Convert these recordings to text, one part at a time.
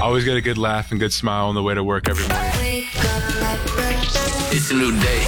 always get a good laugh and good smile on the way to work every morning. It's a new day.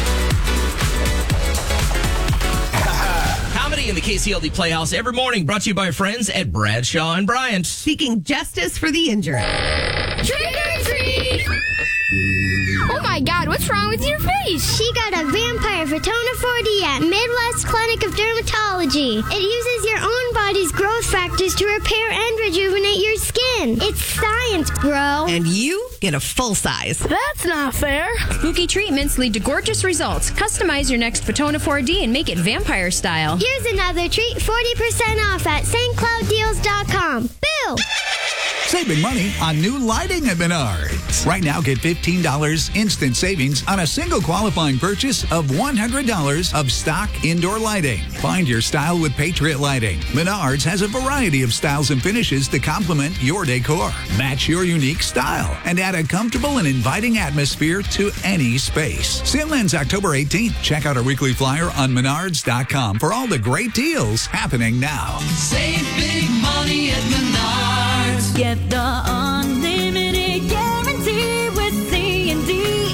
Comedy in the KCLD Playhouse every morning, brought to you by our friends at Bradshaw and Bryant. Seeking justice for the injured. Trick or treat! Oh my God, what's wrong with your face? She got a vampire Fotona 4D at Midwest Clinic of Dermatology. It uses your own body's growth factors to repair and rejuvenate your skin. It's science, bro. And you get a full size. That's not fair. Spooky treatments lead to gorgeous results. Customize your next Fotona 4D and make it vampire style. Here's another treat, 40% off at stclouddeals.com. Boo! Saving money on new lighting at Menards. Right now, get $15 instant savings on a single qualifying purchase of $100 of stock indoor lighting. Find your style with Patriot Lighting. Menards has a variety of styles and finishes to complement your decor. Match your unique style and add a comfortable and inviting atmosphere to any space. Sale ends October 18th. Check out our weekly flyer on menards.com for all the great deals happening now. Save big money at Menards. Get the unlimited guarantee with C&D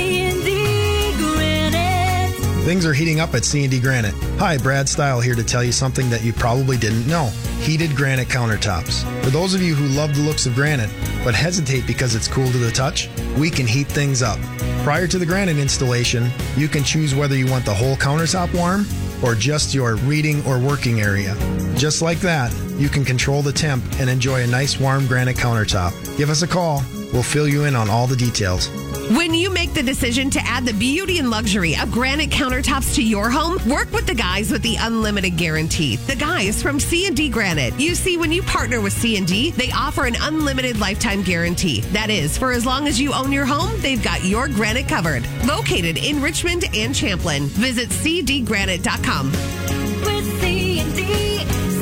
Granite. Things are heating up at C&D Granite. Hi, Brad Stile here to tell you something that you probably didn't know. Heated granite countertops. For those of you who love the looks of granite, but hesitate because it's cool to the touch, we can heat things up. Prior to the granite installation, you can choose whether you want the whole countertop warm or just your reading or working area. Just like that, you can control the temp and enjoy a nice warm granite countertop. Give us a call. We'll fill you in on all the details. When you make the decision to add the beauty and luxury of granite countertops to your home, work with the guys with the unlimited guarantee. The guys from C&D Granite. You see, when you partner with C&D, they offer an unlimited lifetime guarantee. That is, for as long as you own your home, they've got your granite covered. Located in Richmond and Champlin. Visit cdgranite.com. With C&D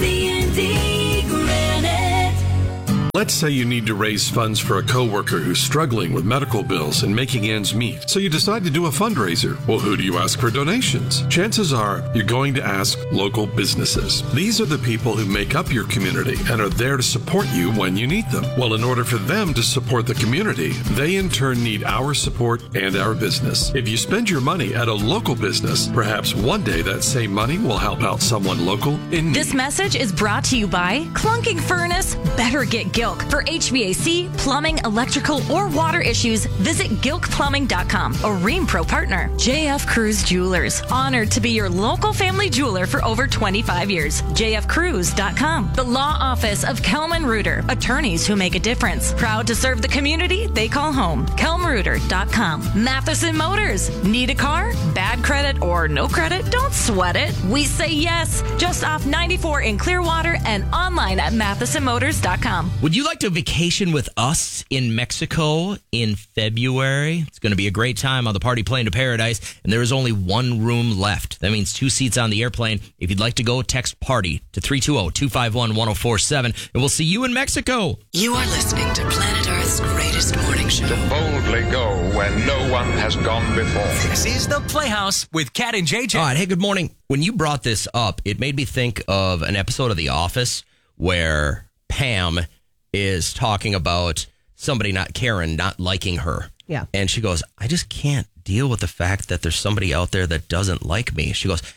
Granite. Let's say you need to raise funds for a coworker who's struggling with medical bills and making ends meet. So you decide to do a fundraiser. Well, who do you ask for donations? Chances are you're going to ask local businesses. These are the people who make up your community and are there to support you when you need them. Well, in order for them to support the community, they in turn need our support and our business. If you spend your money at a local business, perhaps one day that same money will help out someone local in need. This message is brought to you by Clunking Furnace. Better get Gilk. For HVAC, plumbing, electrical, or water issues, visit gilkplumbing.com. A Ream Pro partner. JF Cruz Jewelers. Honored to be your local family jeweler for over 25 years. jfcruz.com. The Law Office of Kelman Reuter. Attorneys who make a difference. Proud to serve the community they call home. kelmreuter.com. Matheson Motors. Need a car? Bad credit or no credit? Don't sweat it. We say yes. Just off 94 in Clearwater and online at mathesonmotors.com. Would you like to vacation with us in Mexico in February? It's going to be a great time on the Party Plane to Paradise, and there is only one room left. That means 2 seats on the airplane. If you'd like to go, text PARTY to 320-251-1047, and we'll see you in Mexico. You are listening to Planet Earth's greatest morning show. To boldly go where no one has gone before. This is the Playhouse with Kat and JJ. All right, hey, good morning. When you brought this up, it made me think of an episode of The Office where Pam is talking about somebody, not Karen, not liking her. Yeah. And she goes, I just can't deal with the fact that there's somebody out there that doesn't like me. She goes,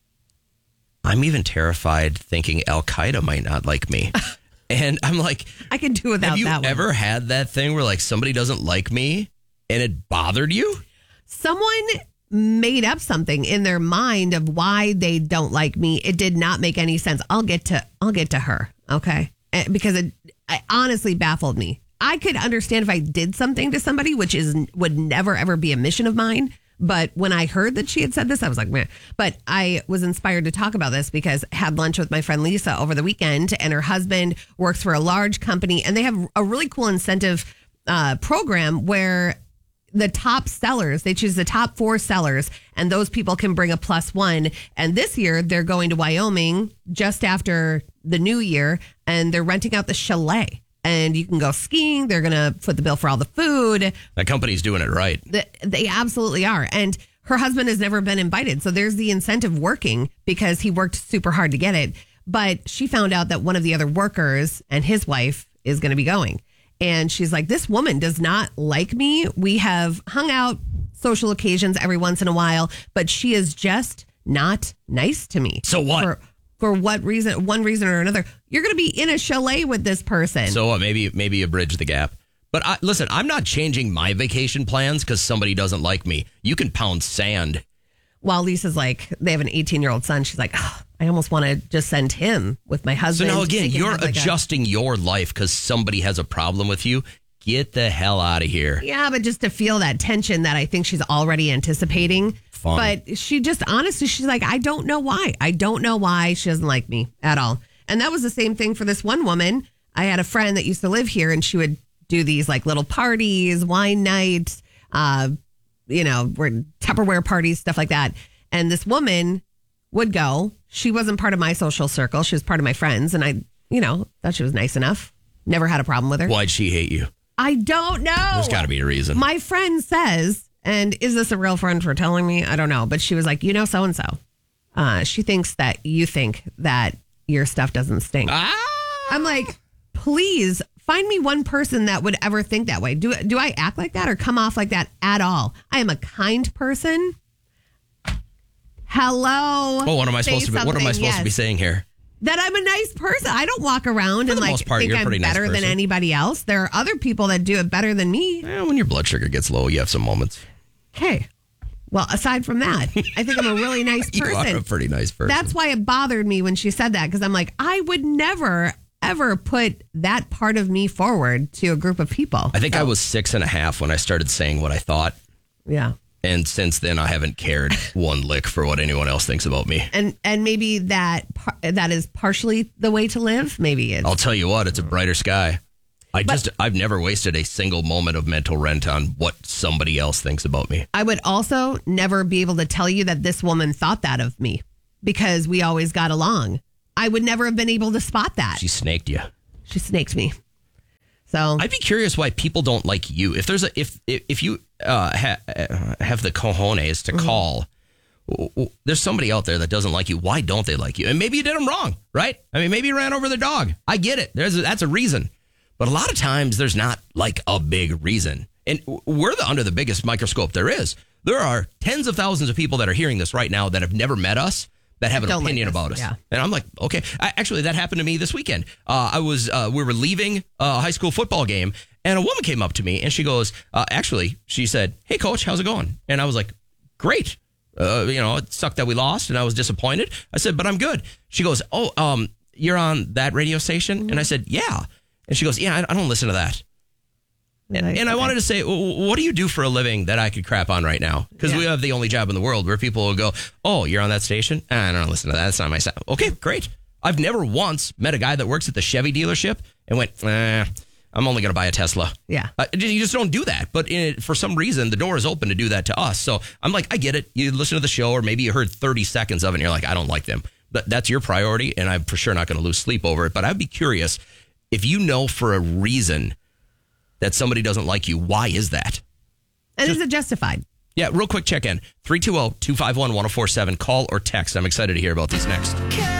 I'm even terrified thinking Al-Qaeda might not like me. And I'm like, I can do without that one. Have you ever had that thing where like somebody doesn't like me and it bothered you? Someone made up something in their mind of why they don't like me. It did not make any sense. I'll get to her. Okay. Because it honestly baffled me. I could understand if I did something to somebody, which would never, ever be a mission of mine. But when I heard that she had said this, I was like, man. But I was inspired to talk about this because I had lunch with my friend Lisa over the weekend, and her husband works for a large company, and they have a really cool incentive program where the top sellers, they choose the top 4 sellers, and those people can bring a +1. And this year they're going to Wyoming just after the new year, and they're renting out the chalet, and you can go skiing. They're going to foot the bill for all the food. That company's doing it right. They absolutely are. And her husband has never been invited. So there's the incentive working because he worked super hard to get it. But she found out that one of the other workers and his wife is going to be going. And she's like, this woman does not like me. We have hung out social occasions every once in a while, but she is just not nice to me. So what? For what reason? One reason or another. You're going to be in a chalet with this person. So what? Maybe you bridge the gap. But listen, I'm not changing my vacation plans because somebody doesn't like me. You can pound sand. While Lisa's like, they have an 18-year-old son. She's like, I almost want to just send him with my husband. So now again, They can you're have, like, adjusting your life because somebody has a problem with you. Get the hell out of here. Yeah, but just to feel that tension that I think she's already anticipating. Fun. But she just, honestly, she's like, I don't know why. I don't know why she doesn't like me at all. And that was the same thing for this one woman. I had a friend that used to live here, and she would do these like little parties, wine nights, Tupperware parties, stuff like that. And this woman would go. She wasn't part of my social circle. She was part of my friends. And I, thought she was nice enough. Never had a problem with her. Why'd she hate you? I don't know. There's got to be a reason. My friend says, and is this a real friend for telling me? I don't know. But she was like, so-and-so. She thinks that you think that your stuff doesn't stink. I'm like, please find me one person that would ever think that way. Do I act like that or come off like that at all? I am a kind person. Hello. Oh, what am I supposed to be saying here? That I'm a nice person. I don't walk around and think I'm better than anybody else. There are other people that do it better than me. When your blood sugar gets low, you have some moments. Okay. Well, aside from that, I think I'm a really nice person. You are a pretty nice person. That's why it bothered me when she said that, because I'm like, I would never, ever put that part of me forward to a group of people. I think I was 6.5 when I started saying what I thought. Yeah. And since then, I haven't cared one lick for what anyone else thinks about me. And maybe that is partially the way to live. Maybe it's. I'll tell you what, it's a brighter sky. I've never wasted a single moment of mental rent on what somebody else thinks about me. I would also never be able to tell you that this woman thought that of me because we always got along. I would never have been able to spot that. She snaked you. She snaked me. So I'd be curious why people don't like you. If there's if you have the cojones to call, there's somebody out there that doesn't like you. Why don't they like you? And maybe you did them wrong, right? I mean, maybe you ran over their dog. I get it. That's a reason. But a lot of times there's not like a big reason. And we're under the biggest microscope there is. There are tens of thousands of people that are hearing this right now that have never met us, that have an opinion about us. Yeah. And I'm like, okay. Actually, that happened to me this weekend. We were leaving a high school football game, and a woman came up to me, and she goes, she said, "Hey, coach, how's it going?" And I was like, "Great. It sucked that we lost, and I was disappointed." I said, "But I'm good." She goes, "Oh, you're on that radio station?" And I said, "Yeah." And she goes, "Yeah, I don't listen to that." And I wanted to say, what do you do for a living that I could crap on right now? Because we have the only job in the world where people will go, "Oh, you're on that station? I don't listen to that. That's not my sound." Okay, great. I've never once met a guy that works at the Chevy dealership and went, I'm only going to buy a Tesla. Yeah. You just don't do that. But for some reason, the door is open to do that to us. So I'm like, I get it. You listen to the show, or maybe you heard 30 seconds of it and you're like, I don't like them. But that's your priority, and I'm for sure not going to lose sleep over it. But I'd be curious if you know for a reason that somebody doesn't like you, why is that? And is it justified? Yeah, real quick check-in. 320-251-1047. Call or text. I'm excited to hear about these next.